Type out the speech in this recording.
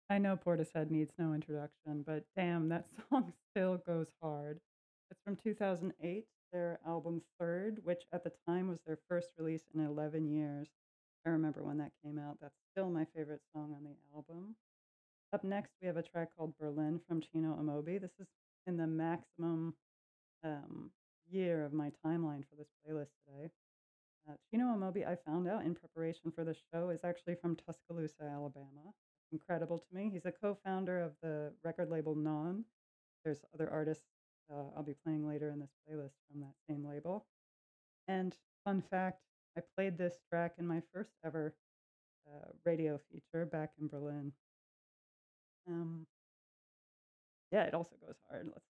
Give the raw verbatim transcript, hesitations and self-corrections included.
I know Portishead needs no introduction, but damn, that song still goes hard. It's from two thousand eight, their album Third, which at the time was their first release in eleven years. I remember when that came out. That's still my favorite song on the album. Up next, we have a track called Berlin from Chino Amobi. This is in the maximum um, year of my timeline for this playlist today. Uh, Chino Amobi, I found out in preparation for the show, is actually from Tuscaloosa, Alabama. Incredible to me. He's a co founder of the record label Non. There's other artists uh, I'll be playing later in this playlist from that same label. And fun fact, I played this track in my first ever uh, radio feature back in Berlin. Um, yeah, it also goes hard. Let's